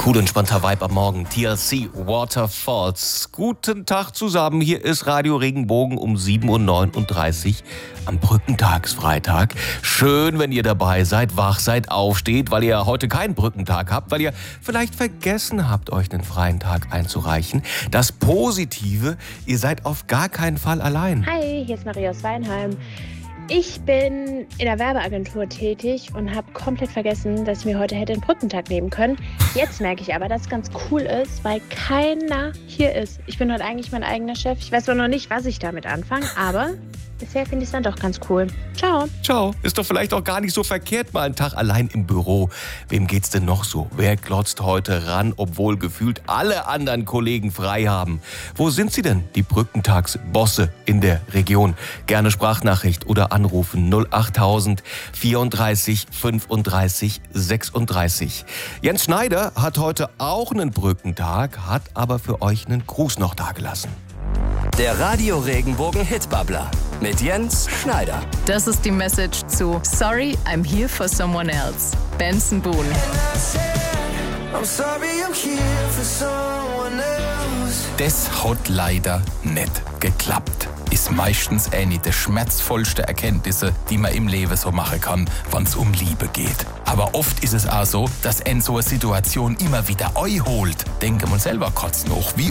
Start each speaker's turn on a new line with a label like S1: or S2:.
S1: Cool entspannter Vibe am Morgen. TLC Waterfalls. Guten Tag zusammen. Hier ist Radio Regenbogen um 7.39 Uhr am Brückentagsfreitag. Schön, wenn ihr dabei seid, wach seid, aufsteht, weil ihr heute keinen Brückentag habt, weil ihr vielleicht vergessen habt, euch einen freien Tag einzureichen. Das Positive, ihr seid auf gar keinen Fall allein.
S2: Hi, hier ist Maria aus Weinheim. Ich bin in der Werbeagentur tätig und habe komplett vergessen, dass ich mir heute hätte einen Brückentag nehmen können. Jetzt merke ich aber, dass es ganz cool ist, weil keiner hier ist. Ich bin heute eigentlich mein eigener Chef. Ich weiß zwar noch nicht, was ich damit anfange, aber bisher finde ich es dann doch ganz cool. Ciao.
S1: Ciao. Ist doch vielleicht auch gar nicht so verkehrt, mal einen Tag allein im Büro. Wem geht's denn noch so? Wer glotzt heute ran, obwohl gefühlt alle anderen Kollegen frei haben? Wo sind sie denn, die Brückentagsbosse in der Region? Gerne Sprachnachricht oder anrufen 08000 34 35 36. Jens Schneider hat heute auch einen Brückentag, hat aber für euch einen Gruß noch dagelassen.
S3: Der Radio Regenbogen Hitbabbler mit Jens Schneider.
S4: Das ist die Message zu Sorry, I'm here for someone else. Benson Boone.
S5: Das hat leider nicht geklappt. Ist meistens eine der schmerzvollsten Erkenntnisse, die man im Leben so machen kann, wenn es um Liebe geht. Aber oft ist es auch so, dass so eine Situation immer wieder einholt. Denken wir selber kurz noch, wie